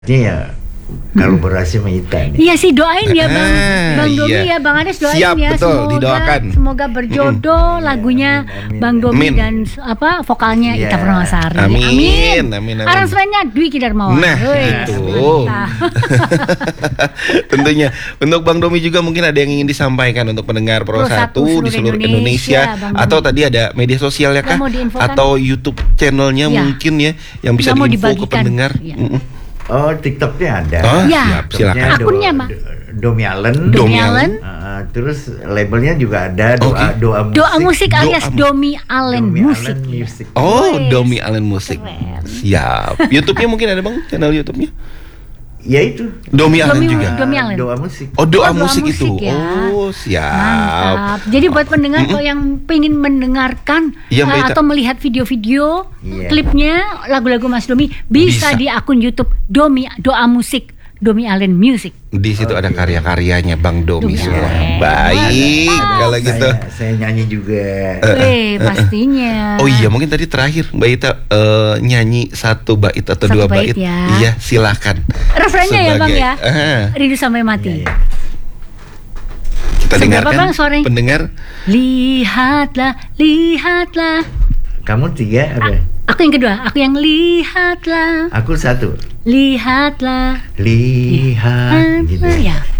Ya, kolaborasi sama Ita nih. Iya sih, doain ya Bang Domi ya, Bang Ades doain. Siap, ya. Betul, didoakan. Semoga berjodoh lagunya Bang Domi dan vokalnya Ita Purnamasari. Amin. Aransemennya Dwi Ki Darmawan. Nah, itu. Tentunya untuk Bang Domi juga mungkin ada yang ingin disampaikan untuk pendengar Pro 1 di seluruh Indonesia atau tadi ada media sosial ya kah? Atau YouTube channelnya mungkin ya yang bisa diinfo ke pendengar. Oh, TikToknya ada. Oh, siap, silakan. Akunnya mah Domi Allen. Terus labelnya juga ada doa musik alias Domi Allen Music. Oh, Domi Allen Music. Siap. YouTube-nya mungkin ada Bang, channel YouTube-nya? Ya itu. Domi Allen juga. Domi Allen. Doa musik. Oh, doa musik itu. Ya. Oh, siap. Mantap. Jadi buat pendengar yang pengen mendengarkan atau melihat video-video klipnya lagu-lagu Mas Domi bisa di akun YouTube Doa Musik Domi Allen Music. Di situ ada karya-karyanya Bang Domi semua. Baik, kalau gitu. Saya nyanyi juga. Pastinya. Oh iya, mungkin tadi terakhir Mbak Ita nyanyi satu bait atau dua bait. Iya, silakan. Refrennya ya Bang ya. Rindu Sampai Mati. Kita dengarkan Bang, pendengar. Lihatlah. Kamu 3 apa? Aku yang kedua, aku yang lihatlah. Aku 1. Lihatlah. Lihat gitu. Ya.